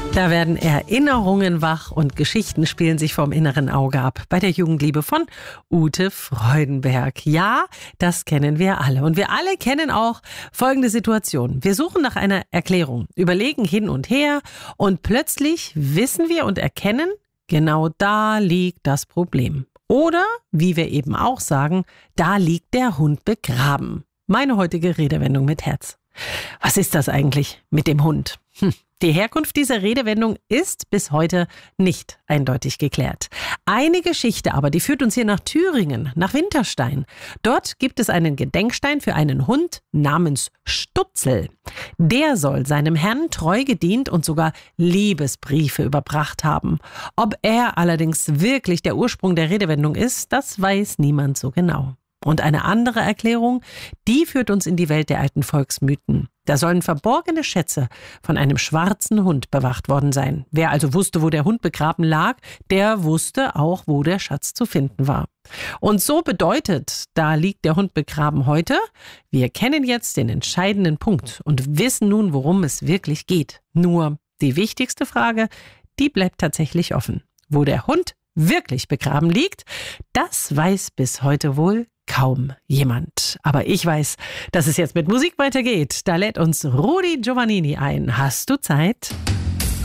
Da werden Erinnerungen wach und Geschichten spielen sich vom inneren Auge ab. Bei der Jugendliebe von Ute Freudenberg. Ja, das kennen wir alle. Und wir alle kennen auch folgende Situation. Wir suchen nach einer Erklärung, überlegen hin und her und plötzlich wissen wir und erkennen, genau da liegt das Problem. Oder, wie wir eben auch sagen, da liegt der Hund begraben. Meine heutige Redewendung mit Herz. Was ist das eigentlich mit dem Hund? Die Herkunft dieser Redewendung ist bis heute nicht eindeutig geklärt. Eine Geschichte aber, die führt uns hier nach Thüringen, nach Winterstein. Dort gibt es einen Gedenkstein für einen Hund namens Stutzel. Der soll seinem Herrn treu gedient und sogar Liebesbriefe überbracht haben. Ob er allerdings wirklich der Ursprung der Redewendung ist, das weiß niemand so genau. Und eine andere Erklärung, die führt uns in die Welt der alten Volksmythen. Da sollen verborgene Schätze von einem schwarzen Hund bewacht worden sein. Wer also wusste, wo der Hund begraben lag, der wusste auch, wo der Schatz zu finden war. Und so bedeutet, da liegt der Hund begraben heute, wir kennen jetzt den entscheidenden Punkt und wissen nun, worum es wirklich geht. Nur die wichtigste Frage, die bleibt tatsächlich offen. Wo der Hund wirklich begraben liegt, das weiß bis heute wohl kaum jemand. Aber ich weiß, dass es jetzt mit Musik weitergeht. Da lädt uns Rudi Giovannini ein. Hast du Zeit?